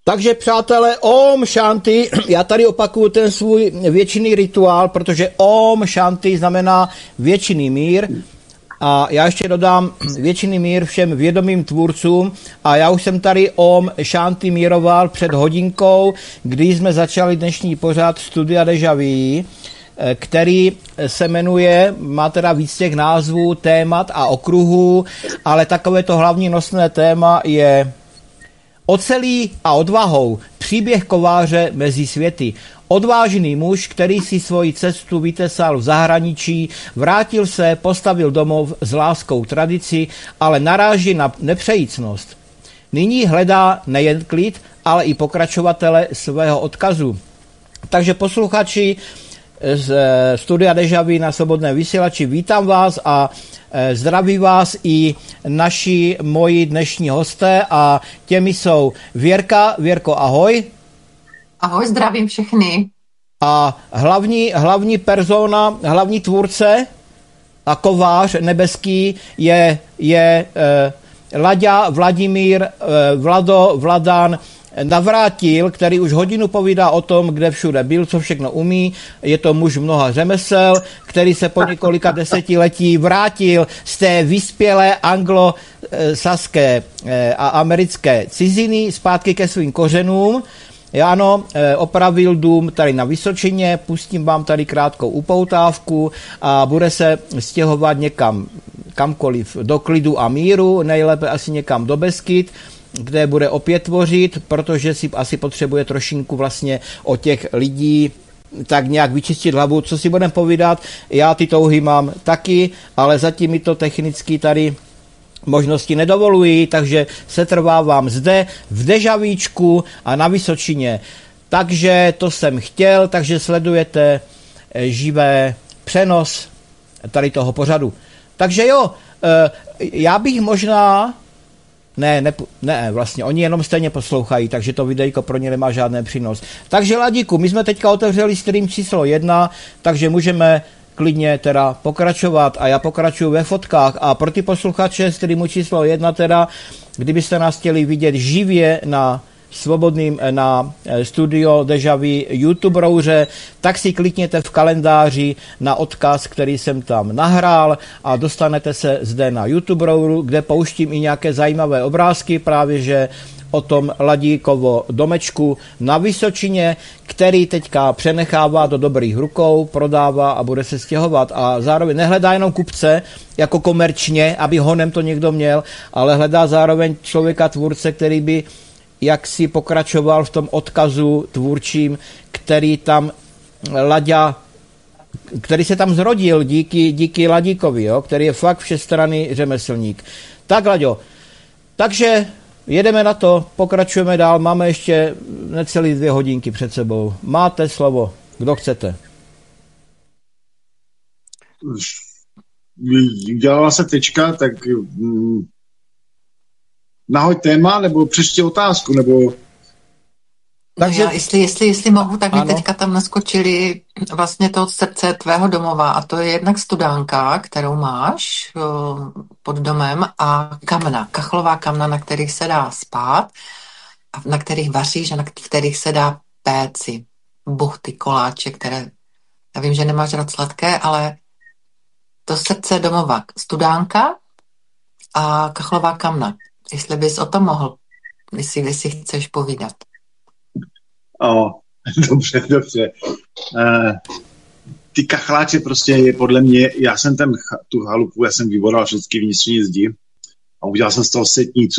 Takže přátelé, Om Shanti, já tady opakuju ten svůj věčný rituál, protože Om Shanti znamená věčný mír. A já ještě dodám věčný mír všem vědomým tvůrcům a já už jsem tady Om Shanti míroval před hodinkou, kdy jsme začali dnešní pořad Studia Deja Vu, který se jmenuje, má teda víc těch názvů, témat a okruhů, ale takové to hlavní nosné téma je Ocelí a odvahou, příběh kováře mezi světy. Odvážný muž, který si svoji cestu vytesal v zahraničí, vrátil se, postavil domov s láskou tradici, ale naráží na nepřejícnost. Nyní hledá nejen klid, ale i pokračovatele svého odkazu. Takže posluchači z Studia Deja Vu na Svobodném vysílači, vítám vás a zdraví vás i moji dnešní hosté a těmi jsou Věrka. Věrko, ahoj. Ahoj, zdravím všechny. A hlavní persona, hlavní tvůrce a kovář nebeský je Laďa Vladimír Vladan Navrátil, který už hodinu povídá o tom, kde všude byl, co všechno umí. Je to muž mnoha řemesel, který se po několika desetiletí vrátil z té vyspělé anglosaské a americké ciziny zpátky ke svým kořenům. Ano, opravil dům tady na Vysočině, pustím vám tady krátkou upoutávku a bude se stěhovat někam, kamkoliv, do klidu a míru, nejlépe asi někam do Beskyd, kde bude opět tvořit, protože si asi potřebuje trošinku vlastně o těch lidí tak nějak vyčistit hlavu, co si budeme povídat. Já ty touhy mám taky, ale zatím mi to technicky tady možnosti nedovolují, takže se trvávám zde v Dežavíčku a na Vysočině. Takže to jsem chtěl, takže sledujete živý přenos tady toho pořadu. Takže jo, já bych možná Ne, vlastně, oni jenom stejně poslouchají, takže to videjko pro ně nemá žádný přínos. Takže Ladíku, my jsme teďka otevřeli stream číslo 1, takže můžeme klidně teda pokračovat a já pokračuju ve fotkách a pro ty posluchače streamu číslo 1 teda, kdybyste nás chtěli vidět živě na svobodným na Studio Deja Vu YouTube rouře, tak si klikněte v kalendáři na odkaz, který jsem tam nahrál a dostanete se zde na YouTube rouru, kde pouštím i nějaké zajímavé obrázky, právě že o tom Ladíkovo domečku na Vysočině, který teďka přenechává do dobrých rukou, prodává a bude se stěhovat a zároveň nehledá jenom kupce jako komerčně, aby honem to někdo měl, ale hledá zároveň člověka tvůrce, který by jak si pokračoval v tom odkazu tvůrčím, který tam který se tam zrodil díky Ladíkovi, jo, který je fakt všestranný řemeslník. Tak, Laďo, takže jedeme na to, pokračujeme dál, máme ještě necelý 2 hodinky před sebou. Máte slovo, kdo chcete. Udělala se tečka, tak nahoď téma, nebo přečti otázku, nebo... Takže... No jestli mohu, tak mi teďka tam naskočili vlastně to srdce tvého domova a to je jednak studánka, kterou máš pod domem a kamna, kachlová kamna, na kterých se dá spát a na kterých vaříš a na kterých se dá péci, buchty, koláče, které, já vím, že nemáš rád sladké, ale to srdce domova, studánka a kachlová kamna. Jestli bys o tom mohl, jestli si chceš povídat. Dobře. Ty kachláče prostě je podle mě, já jsem tu halupu, já jsem vyboral všechny vnitřní zdi a udělal jsem z toho setnicu